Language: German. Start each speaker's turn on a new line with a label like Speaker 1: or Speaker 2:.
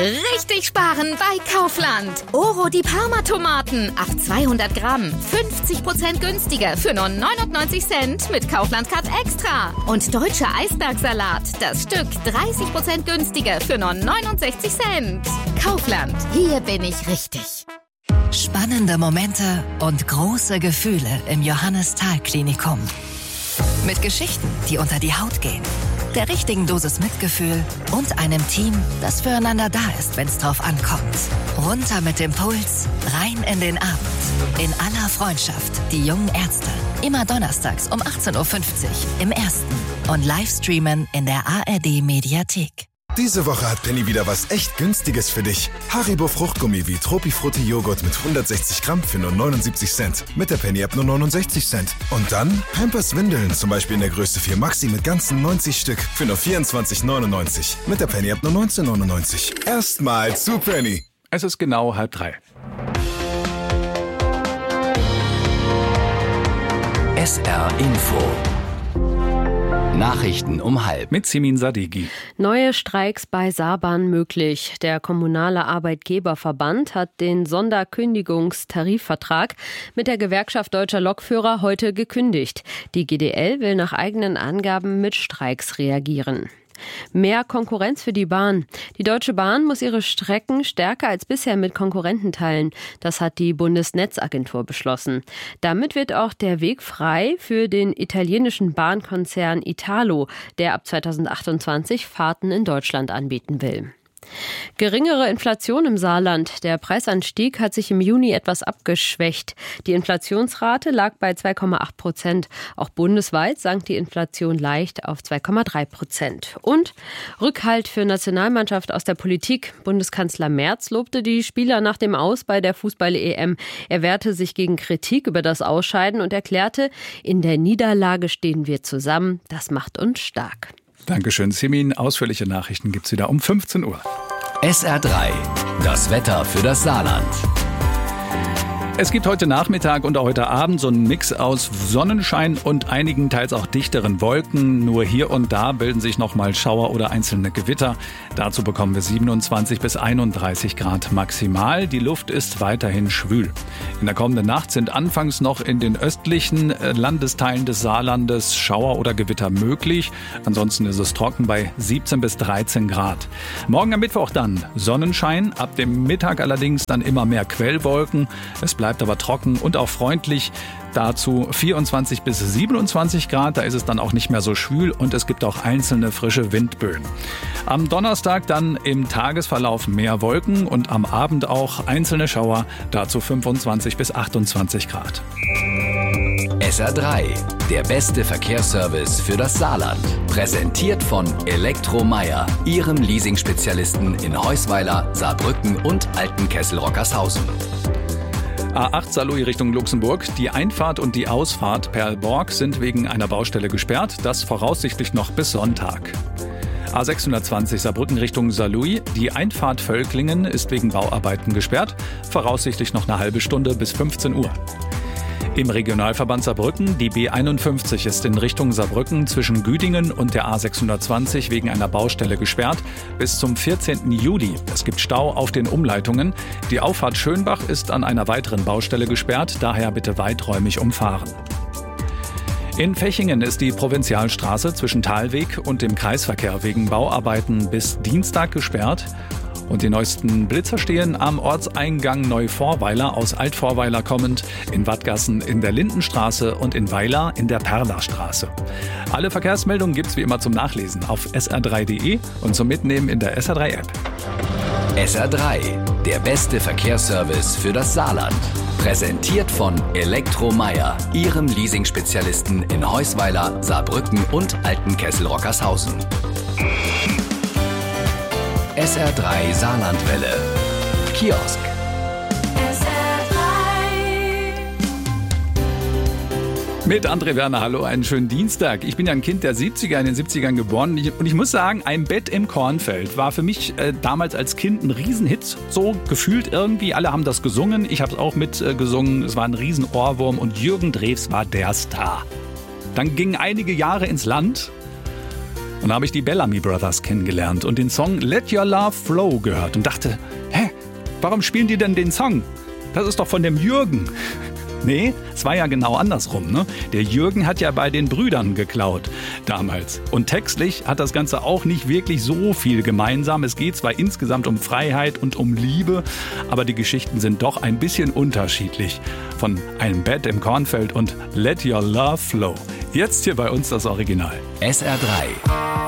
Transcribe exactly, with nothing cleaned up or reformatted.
Speaker 1: Richtig sparen bei Kaufland. Oro die Parma-Tomaten auf zweihundert Gramm. fünfzig Prozent günstiger für nur neunundneunzig Cent mit Kaufland Card Extra. Und deutscher Eisbergsalat. Das Stück dreißig Prozent günstiger für nur neunundsechzig Cent. Kaufland. Hier bin ich richtig.
Speaker 2: Spannende Momente und große Gefühle im Johannes-Thal-Klinikum. Mit Geschichten, die unter die Haut gehen. Der richtigen Dosis Mitgefühl und einem Team, das füreinander da ist, wenn es drauf ankommt. Runter mit dem Puls, rein in den Abend. In aller Freundschaft, die jungen Ärzte. Immer donnerstags um achtzehn Uhr fünfzig im Ersten und Livestreamen in der A R D-Mediathek.
Speaker 3: Diese Woche hat Penny wieder was echt Günstiges für dich. Haribo Fruchtgummi wie Tropifrutti Joghurt mit hundertsechzig Gramm für nur neunundsiebzig Cent. Mit der Penny-App nur neunundsechzig Cent. Und dann Pampers Windeln, zum Beispiel in der Größe vier Maxi mit ganzen neunzig Stück für nur vierundzwanzig neunundneunzig. Mit der Penny-App nur neunzehn neunundneunzig. Erstmal zu Penny.
Speaker 4: Es ist genau halb drei.
Speaker 5: S R Info. Nachrichten um halb.
Speaker 4: Mit Simin Sadeghi.
Speaker 6: Neue Streiks bei Saarbahn möglich. Der Kommunale Arbeitgeberverband hat den Sonderkündigungstarifvertrag mit der Gewerkschaft Deutscher Lokführer heute gekündigt. Die G D L will nach eigenen Angaben mit Streiks reagieren. Mehr Konkurrenz für die Bahn. Die Deutsche Bahn muss ihre Strecken stärker als bisher mit Konkurrenten teilen. Das hat die Bundesnetzagentur beschlossen. Damit wird auch der Weg frei für den italienischen Bahnkonzern Italo, der ab zweitausendachtundzwanzig Fahrten in Deutschland anbieten will. Geringere Inflation im Saarland. Der Preisanstieg hat sich im Juni etwas abgeschwächt. Die Inflationsrate lag bei zwei Komma acht Prozent. Auch bundesweit sank die Inflation leicht auf zwei Komma drei Prozent. Und Rückhalt für Nationalmannschaft aus der Politik. Bundeskanzler Merz lobte die Spieler nach dem Aus bei der Fußball-E M. Er wehrte sich gegen Kritik über das Ausscheiden und erklärte, in der Niederlage stehen wir zusammen. Das macht uns stark.
Speaker 4: Dankeschön, Simin. Ausführliche Nachrichten gibt's wieder um fünfzehn Uhr.
Speaker 5: S R drei. Das Wetter für das Saarland.
Speaker 4: Es gibt heute Nachmittag und heute Abend so einen Mix aus Sonnenschein und einigen teils auch dichteren Wolken. Nur hier und da bilden sich noch mal Schauer oder einzelne Gewitter. Dazu bekommen wir siebenundzwanzig bis einunddreißig Grad maximal. Die Luft ist weiterhin schwül. In der kommenden Nacht sind anfangs noch in den östlichen Landesteilen des Saarlandes Schauer oder Gewitter möglich. Ansonsten ist es trocken bei siebzehn bis dreizehn Grad. Morgen am Mittwoch dann Sonnenschein. Ab dem Mittag allerdings dann immer mehr Quellwolken. Es bleibt aber trocken und auch freundlich. Dazu vierundzwanzig bis siebenundzwanzig Grad, da ist es dann auch nicht mehr so schwül und es gibt auch einzelne frische Windböen. Am Donnerstag dann im Tagesverlauf mehr Wolken und am Abend auch einzelne Schauer, dazu fünfundzwanzig bis achtundzwanzig Grad.
Speaker 5: S R drei, der beste Verkehrsservice für das Saarland. Präsentiert von Elektromeier, Ihrem Leasing-Spezialisten in Heusweiler, Saarbrücken und Altenkessel-Rockershausen.
Speaker 4: A acht Saarlouis Richtung Luxemburg. Die Einfahrt und die Ausfahrt Perlborg sind wegen einer Baustelle gesperrt. Das voraussichtlich noch bis Sonntag. A sechshundertzwanzig Saarbrücken Richtung Saarlouis. Die Einfahrt Völklingen ist wegen Bauarbeiten gesperrt. Voraussichtlich noch eine halbe Stunde bis fünfzehn Uhr. Im Regionalverband Saarbrücken, die B einundfünfzig ist in Richtung Saarbrücken zwischen Güdingen und der A sechshundertzwanzig wegen einer Baustelle gesperrt bis zum vierzehnten Juli. Es gibt Stau auf den Umleitungen. Die Auffahrt Schönbach ist an einer weiteren Baustelle gesperrt, daher bitte weiträumig umfahren. In Fechingen ist die Provinzialstraße zwischen Thalweg und dem Kreisverkehr wegen Bauarbeiten bis Dienstag gesperrt. Und die neuesten Blitzer stehen am Ortseingang Neuvorweiler aus Altvorweiler kommend, in Wattgassen in der Lindenstraße und in Weiler in der Perlerstraße. Alle Verkehrsmeldungen gibt's wie immer zum Nachlesen auf S R drei punkt de und zum Mitnehmen in der S R drei App.
Speaker 5: S R drei, der beste Verkehrsservice für das Saarland. Präsentiert von Elektromeier, Ihrem Leasing-Spezialisten in Heusweiler, Saarbrücken und Altenkessel-Rockershausen. S R drei Saarlandwelle. Kiosk.
Speaker 1: S R drei.
Speaker 4: Mit André Werner, hallo, einen schönen Dienstag. Ich bin ja ein Kind der siebziger, in den siebzigern geboren. Und ich muss sagen, Ein Bett im Kornfeld war für mich äh, damals als Kind ein Riesenhit. So gefühlt irgendwie, alle haben das gesungen. Ich habe es auch mitgesungen. Äh, es war ein Riesenohrwurm und Jürgen Drews war der Star. Dann gingen einige Jahre ins Land. Und da habe ich die Bellamy Brothers kennengelernt und den Song Let Your Love Flow gehört und dachte, hä, warum spielen die denn den Song? Das ist doch von dem Jürgen. Nee, es war ja genau andersrum, ne? Der Jürgen hat ja bei den Brüdern geklaut damals. Und textlich hat das Ganze auch nicht wirklich so viel gemeinsam. Es geht zwar insgesamt um Freiheit und um Liebe, aber die Geschichten sind doch ein bisschen unterschiedlich. Von einem Bett im Kornfeld und Let Your Love Flow. Jetzt hier bei uns das Original.
Speaker 5: S R drei.